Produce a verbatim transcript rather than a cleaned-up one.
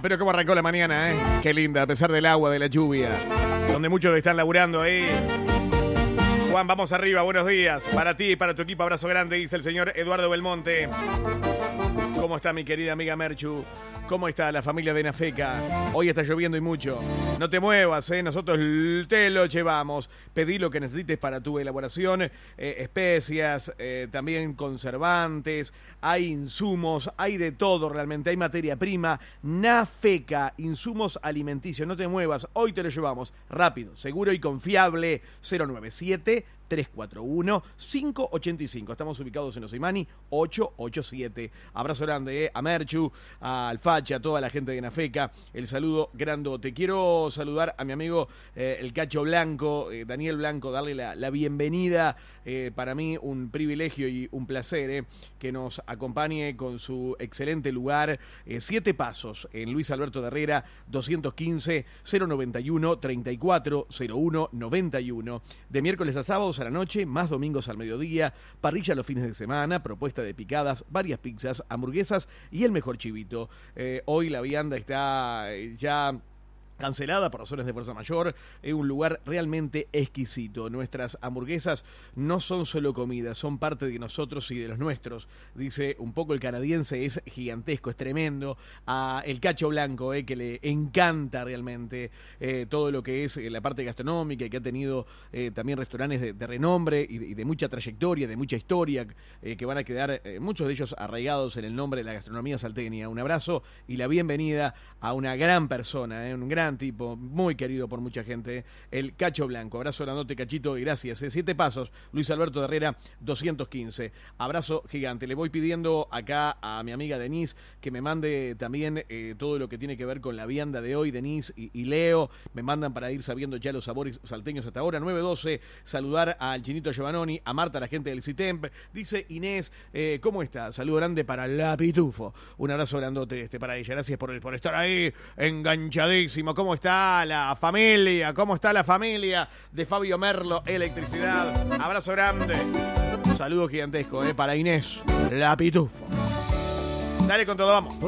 pero cómo arrancó la mañana, ¿eh? Qué linda, a pesar del agua, de la lluvia, donde muchos están laburando ahí. Juan, vamos arriba, buenos días. Para ti y para tu equipo, abrazo grande, dice el señor Eduardo Belmonte. ¿Cómo está mi querida amiga Merchu? ¿Cómo está la familia de Nafeca? Hoy está lloviendo y mucho. No te muevas, ¿eh? Nosotros te lo llevamos. Pedí lo que necesites para tu elaboración. Eh, especias, eh, también conservantes. Hay insumos, hay de todo realmente. Hay materia prima. Nafeca, insumos alimenticios. No te muevas, hoy te lo llevamos. Rápido, seguro y confiable. cero nueve siete, tres cuatro uno, cinco ocho cinco. Estamos ubicados en Osimani ocho ocho siete. Abrazo grande, ¿eh? A Merchu, a Alfacha, a toda la gente de Nafeca. El saludo grandote. Quiero saludar a mi amigo eh, el Cacho Blanco, eh, Daniel Blanco, darle la, la bienvenida. Eh, para mí un privilegio y un placer eh, que nos acompañe con su excelente lugar. Eh, siete Pasos en Luis Alberto de Herrera, doscientos quince, cero noventa y uno, treinta y cuatro, cero uno, noventa y uno. De miércoles a sábados a la noche, más domingos al mediodía, parrilla los fines de semana, propuesta de picadas, varias pizzas, hamburguesas y el mejor chivito. Eh, hoy la vianda está eh, ya cancelada por razones de fuerza mayor. Es un lugar realmente exquisito. Nuestras hamburguesas no son solo comida, son parte de nosotros y de los nuestros. Dice un poco el canadiense, es gigantesco, es tremendo. A el Cacho Blanco, eh, que le encanta realmente eh, todo lo que es eh, la parte gastronómica, y que ha tenido eh, también restaurantes de, de renombre y de, y de mucha trayectoria, de mucha historia, eh, que van a quedar eh, muchos de ellos arraigados en el nombre de la gastronomía salteña. Un abrazo y la bienvenida a una gran persona, eh, un gran tipo, muy querido por mucha gente, el Cacho Blanco. Abrazo grandote, Cachito, y gracias. Eh. Siete Pasos, Luis Alberto de Herrera, doscientos quince. Abrazo gigante. Le voy pidiendo acá a mi amiga Denise que me mande también eh, todo lo que tiene que ver con la vianda de hoy. Denise y, y Leo me mandan para ir sabiendo ya los sabores salteños hasta ahora. nueve doce, saludar al Chinito Giovannoni, a Marta, la gente del CITEMP. Dice Inés, eh, ¿cómo está? Saludo grande para la Pitufo. Un abrazo grandote este para ella. Gracias por, por estar ahí enganchadísimo. ¿Cómo está la familia? ¿Cómo está la familia de Fabio Merlo Electricidad? Abrazo grande. Un saludo gigantesco, eh, para Inés, la Pitufo. Dale con todo, vamos.